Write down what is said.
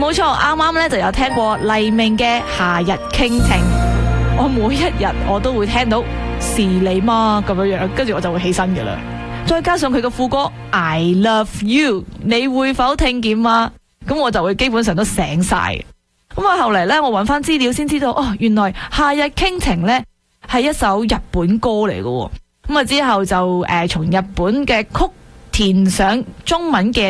冇錯，啱啱咧就有聽過黎明嘅《夏日傾情》，我每一日我都會聽到是你嗎咁樣樣，跟住我就會起身噶啦。再加上佢嘅副歌 I love you， 你會否聽見嗎？咁我就會基本上都醒晒。咁啊，後嚟咧我揾翻資料先知道，哦，原來《夏日傾情》咧係一首日本歌嚟嘅。咁啊之後就從日本嘅曲填上中文嘅